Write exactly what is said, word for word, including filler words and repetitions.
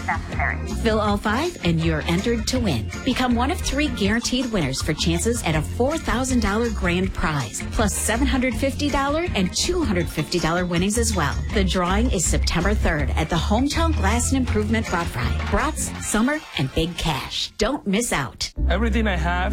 if necessary. Fill all five and you're entered to win. Become one of three guaranteed winners for chances at a four thousand dollars grand prize, plus seven hundred fifty dollars and two hundred fifty dollars winnings as well. The drawing is September third at the Hometown Glass and Improvement Brat Fry. Brats, summer, and big cash. Don't miss out. Everything I have